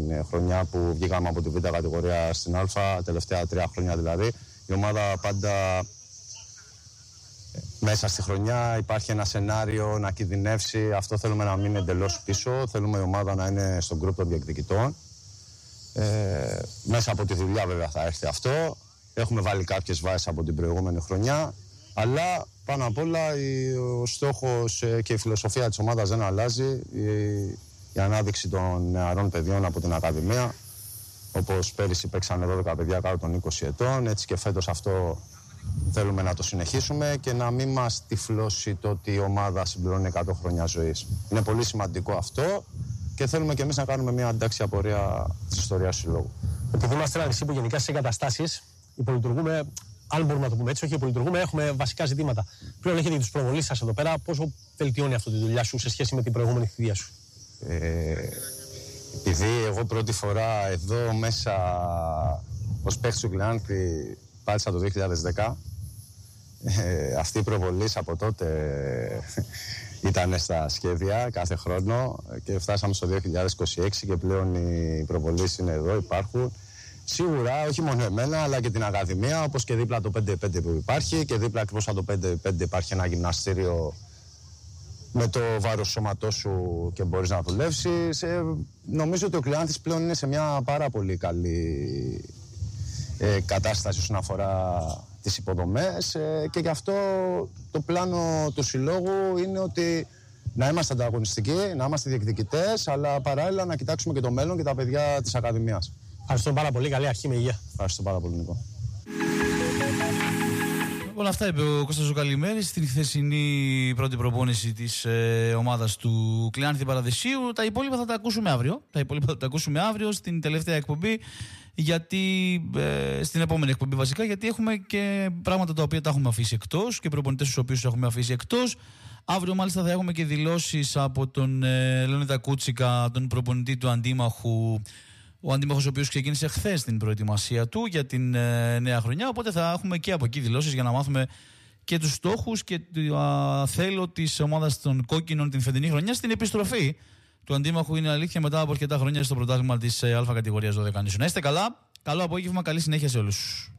την χρονιά που βγήκαμε από τη Β' κατηγορία στην Α, τελευταία 3 χρόνια δηλαδή. Η ομάδα πάντα μέσα στη χρονιά υπάρχει ένα σενάριο να κινδυνεύσει. Αυτό θέλουμε να μείνει εντελώς πίσω. Θέλουμε η ομάδα να είναι στον γκρουπ των διεκδικητών. Μέσα από τη δουλειά βέβαια θα έρθει αυτό. Έχουμε βάλει κάποιες βάσεις από την προηγούμενη χρονιά. Αλλά πάνω απ' όλα ο στόχος και η φιλοσοφία της ομάδας δεν αλλάζει. Η ανάδειξη των νεαρών παιδιών από την Ακαδημία. Όπως πέρυσι παίξανε 12 παιδιά κάτω των 20 ετών. Έτσι και φέτος αυτό θέλουμε να το συνεχίσουμε και να μην μας τυφλώσει το ότι η ομάδα συμπληρώνει 100 χρόνια ζωής. Είναι πολύ σημαντικό αυτό και θέλουμε και εμείς να κάνουμε μια αντάξια πορεία της ιστορίας του συλλόγου. Επειδή είμαστε ένα νησί που γενικά σε εγκαταστάσεις υπολειτουργούμε, αν μπορούμε να το πούμε έτσι, όχι υπολειτουργούμε, έχουμε βασικά ζητήματα. Πλέον έχετε τους προβολείς σας εδώ πέρα, πόσο βελτιώνει αυτό τη δουλειά σου σε σχέση με την προηγούμενη θητεία σου? Επειδή εγώ πρώτη φορά εδώ μέσα ως παίκτης του Κλεάνθη πάτησα το 2010, αυτή η προβολής από τότε ήταν στα σχέδια κάθε χρόνο και φτάσαμε στο 2026 και πλέον οι προβολείς είναι εδώ, υπάρχουν. Σίγουρα όχι μόνο εμένα αλλά και την Ακαδημία, όπως και δίπλα το 5x5 που υπάρχει και δίπλα ακριβώς από το 5x5 υπάρχει ένα γυμναστήριο με το βάρος σώματός σου και μπορείς να δουλεύσεις. Νομίζω ότι ο Κλεάνθης πλέον είναι σε μια πάρα πολύ καλή κατάσταση όσον αφορά τις υποδομές και γι' αυτό το πλάνο του συλλόγου είναι ότι να είμαστε ανταγωνιστικοί, να είμαστε διεκδικητές, αλλά παράλληλα να κοιτάξουμε και το μέλλον και τα παιδιά της Ακαδημίας. Ευχαριστώ πάρα πολύ. Καλή αρχή, με υγεία. Ευχαριστώ πάρα πολύ, Νικό. Όλα αυτά είπε ο Κώστας ο Καλημέρης στην χθεσινή πρώτη προπόνηση της ομάδας του Κλεάνθη Παραδεσίου. Τα υπόλοιπα θα τα ακούσουμε αύριο. Στην τελευταία εκπομπή, γιατί στην επόμενη εκπομπή βασικά, γιατί έχουμε και πράγματα τα οποία τα έχουμε αφήσει εκτός και προπονητές τους οποίους έχουμε αφήσει εκτός. Αύριο μάλιστα θα έχουμε και δηλώσεις από τον Λεωνίδα Κούτσικα, τον προπονητή του αντίμαχου. Ο αντίμαχος ο οποίος ξεκίνησε χθες την προετοιμασία του για την νέα χρονιά, οπότε θα έχουμε και από εκεί δηλώσεις για να μάθουμε και τους στόχους και το θέλω της ομάδας των κόκκινων την φετινή χρονιά στην επιστροφή του αντίμαχου. Είναι αλήθεια μετά από αρκετά χρόνια στο πρωτάθλημα της Α κατηγορίας 12. Να είστε καλά, καλό απόγευμα, καλή συνέχεια σε όλους.